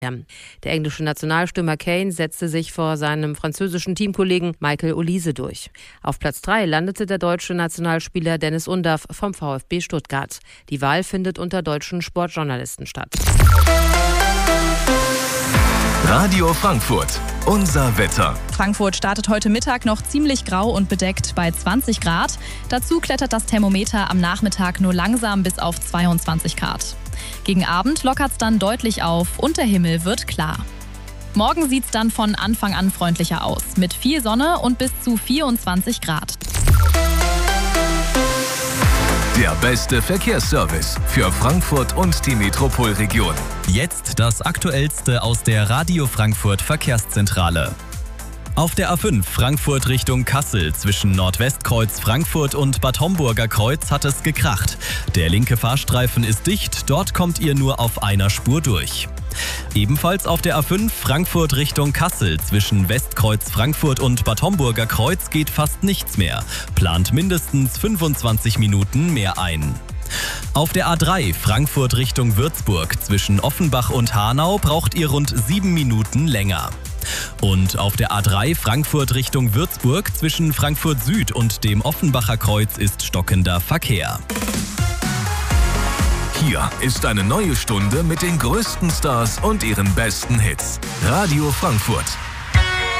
Der englische Nationalstürmer Kane setzte sich vor seinem französischen Teamkollegen Michael Olise durch. Auf Platz 3 landete der deutsche Nationalspieler Dennis Undaff vom VfB Stuttgart. Die Wahl findet unter deutschen Sportjournalisten statt. Radio Frankfurt, unser Wetter. Frankfurt startet heute Mittag noch ziemlich grau und bedeckt bei 20 Grad. Dazu klettert das Thermometer am Nachmittag nur langsam bis auf 22 Grad. Gegen Abend lockert es dann deutlich auf und der Himmel wird klar. Morgen sieht es dann von Anfang an freundlicher aus, mit viel Sonne und bis zu 24 Grad. Der beste Verkehrsservice für Frankfurt und die Metropolregion. Jetzt das Aktuellste aus der Radio Frankfurt Verkehrszentrale. Auf der A5 Frankfurt Richtung Kassel zwischen Nordwestkreuz Frankfurt und Bad Homburger Kreuz hat es gekracht. Der linke Fahrstreifen ist dicht, dort kommt ihr nur auf einer Spur durch. Ebenfalls auf der A5 Frankfurt Richtung Kassel zwischen Westkreuz Frankfurt und Bad Homburger Kreuz geht fast nichts mehr. Plant mindestens 25 Minuten mehr ein. Auf der A3 Frankfurt Richtung Würzburg zwischen Offenbach und Hanau braucht ihr rund 7 Minuten länger. Und auf der A3 Frankfurt Richtung Würzburg zwischen Frankfurt Süd und dem Offenbacher Kreuz ist stockender Verkehr. Hier ist eine neue Stunde mit den größten Stars und ihren besten Hits. Radio Frankfurt.